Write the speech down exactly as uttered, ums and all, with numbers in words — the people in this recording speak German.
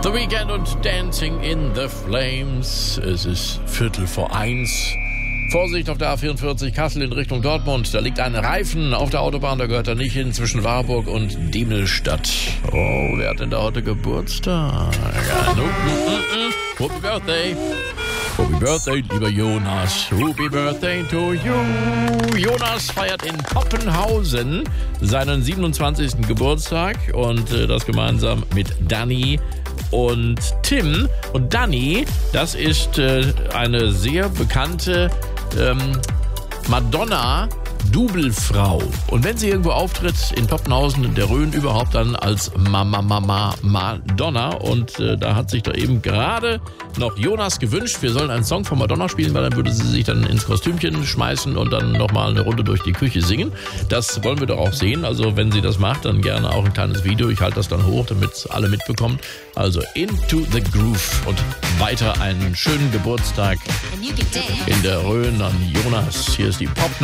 The Weeknd und Dancing in the Flames. Es ist Viertel vor eins. Vorsicht auf der A vierundvierzig Kassel in Richtung Dortmund. Da liegt ein Reifen auf der Autobahn, da gehört er nicht hin, zwischen Warburg und Diemelstadt. Oh, wer hat denn da heute Geburtstag? Ja, no, mm, mm, mm. Happy Birthday. Happy Birthday, lieber Jonas. Happy Birthday to you. Jonas feiert in Poppenhausen seinen siebenundzwanzigsten Geburtstag und äh, das gemeinsam mit Dani und Tim. Und Dani, das ist äh, eine sehr bekannte ähm, Madonna Doublefrau. Und wenn sie irgendwo auftritt, in Poppenhausen, in der Rhön überhaupt, dann als Mama Mama Madonna. Und äh, da hat sich da eben gerade noch Jonas gewünscht, wir sollen einen Song von Madonna spielen, weil dann würde sie sich dann ins Kostümchen schmeißen und dann nochmal eine Runde durch die Küche singen. Das wollen wir doch auch sehen. Also wenn sie das macht, dann gerne auch ein kleines Video. Ich halte das dann hoch, damit alle mitbekommen. Also Into the Groove und weiter einen schönen Geburtstag in der Rhön an Jonas. Hier ist die Pop